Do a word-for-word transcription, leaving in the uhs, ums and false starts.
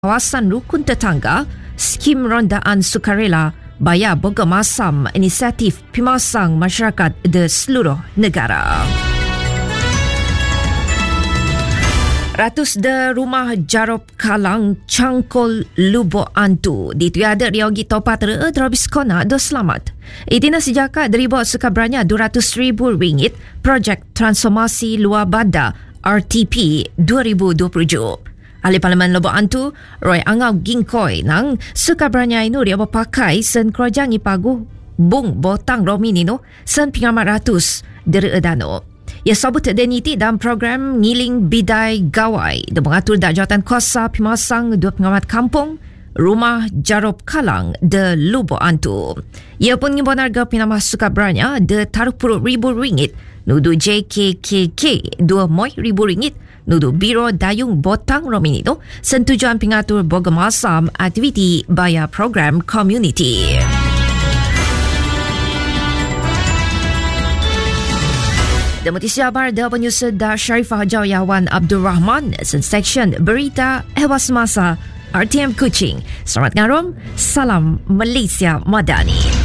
kawasan rukun tetangga, skim rondaan sukarela bayar boga masam inisiatif pimasang masyarakat di seluruh negara. Ratus de rumah Jarob Kalang Cangkol Lubuk Antu ditiada riogi topat re drobis kona do selamat. Idina sejaka deriba sukabranya dua ratus ribu ringgit projek transformasi luar bandar R T P dua ribu dua puluh tujuh. Ahli Parlimen Lubuk Antu, Roy Angau Gingkoi nang sukabranya inu dia berpakai sen kerajaan ipagu bung botang romini no sen pingamat ratus dari edano. Ia sabut deniti dalam program ngiling bidai gawai dan mengatur dak jawatan kuasa pimasang dua pengamat kampung rumah Jarob Kalang de Lubuk Antu. Ia pun ngimbon harga pinamah sukabranya de taruh puluh ribu ringgit nudu J K K K dua moi ribu ringgit nudu Biro Dayung Botang Rominito sentujuan pengatur boga masam aktiviti bayar program community. Demoti siabar da penyusud da Sharifah Jawayawan Abdul Rahman sen seksyen berita hewas masa R T M Kuching. Selamat ngarum, salam Malaysia Madani.